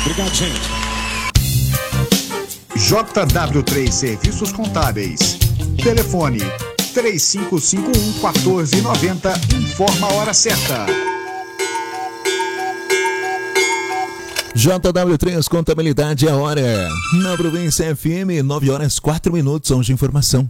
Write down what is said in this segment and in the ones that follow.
Obrigado, gente. JW3 Serviços Contábeis. Telefone 3551-1490. Informa a hora certa. JW3 Contabilidade, a hora. Na Província FM, 9h04. Sons de informação.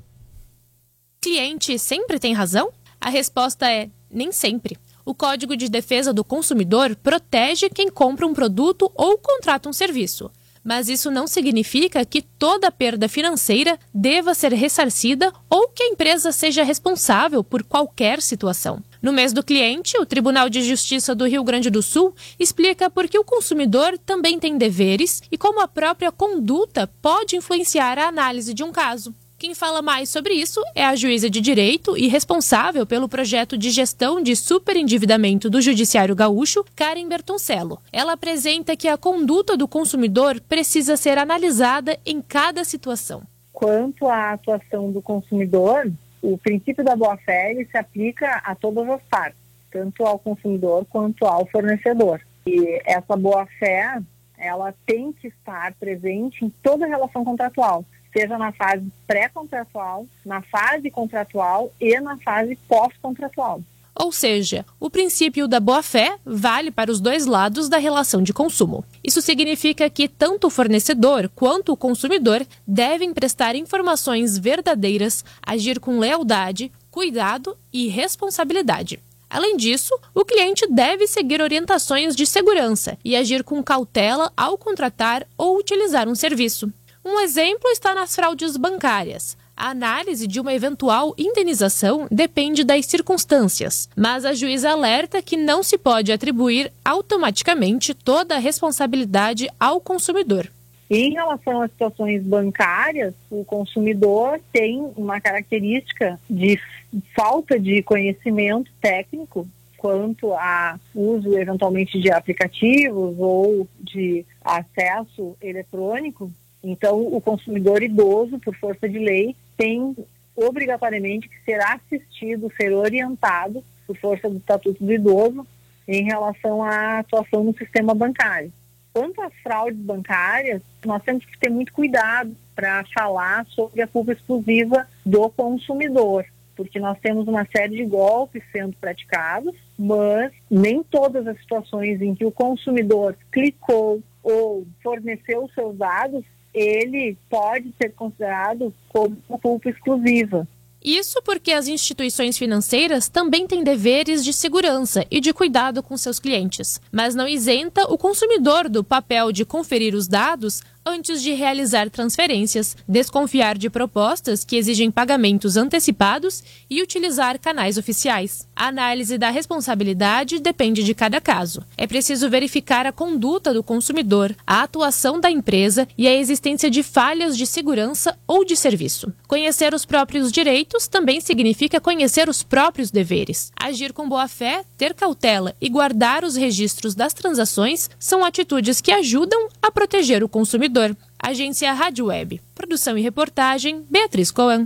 Cliente sempre tem razão? A resposta é nem sempre. O Código de Defesa do Consumidor protege quem compra um produto ou contrata um serviço. Mas isso não significa que toda perda financeira deva ser ressarcida ou que a empresa seja responsável por qualquer situação. No mês do cliente, o Tribunal de Justiça do Rio Grande do Sul explica por que o consumidor também tem deveres e como a própria conduta pode influenciar a análise de um caso. Quem fala mais sobre isso é a juíza de direito e responsável pelo projeto de gestão de superendividamento do Judiciário Gaúcho, Karen Bertoncello. Ela apresenta que a conduta do consumidor precisa ser analisada em cada situação. Quanto à atuação do consumidor, o princípio da boa-fé se aplica a todas as partes, tanto ao consumidor quanto ao fornecedor. E essa boa-fé, ela tem que estar presente em toda a relação contratual, seja na fase pré-contratual, na fase contratual e na fase pós-contratual. Ou seja, o princípio da boa-fé vale para os dois lados da relação de consumo. Isso significa que tanto o fornecedor quanto o consumidor devem prestar informações verdadeiras, agir com lealdade, cuidado e responsabilidade. Além disso, o cliente deve seguir orientações de segurança e agir com cautela ao contratar ou utilizar um serviço. Um exemplo está nas fraudes bancárias. A análise de uma eventual indenização depende das circunstâncias, mas a juíza alerta que não se pode atribuir automaticamente toda a responsabilidade ao consumidor. Em relação às situações bancárias, o consumidor tem uma característica de falta de conhecimento técnico quanto a uso eventualmente de aplicativos ou de acesso eletrônico. Então, o consumidor idoso, por força de lei, tem obrigatoriamente que ser assistido, ser orientado, por força do Estatuto do Idoso, em relação à atuação no sistema bancário. Quanto às fraudes bancárias, nós temos que ter muito cuidado para falar sobre a culpa exclusiva do consumidor, porque nós temos uma série de golpes sendo praticados, mas nem todas as situações em que o consumidor clicou ou forneceu os seus dados, ele pode ser considerado como culpa exclusiva. Isso porque as instituições financeiras também têm deveres de segurança e de cuidado com seus clientes, mas não isenta o consumidor do papel de conferir os dados antes de realizar transferências, desconfiar de propostas que exigem pagamentos antecipados e utilizar canais oficiais. A análise da responsabilidade depende de cada caso. É preciso verificar a conduta do consumidor, a atuação da empresa e a existência de falhas de segurança ou de serviço. Conhecer os próprios direitos também significa conhecer os próprios deveres. Agir com boa-fé, ter cautela e guardar os registros das transações são atitudes que ajudam a proteger o consumidor. Agência Rádio Web. Produção e reportagem, Beatriz Coan.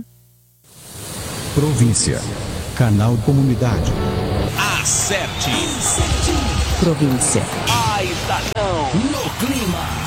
Província. Canal Comunidade. Acerte. Província. A estação no clima.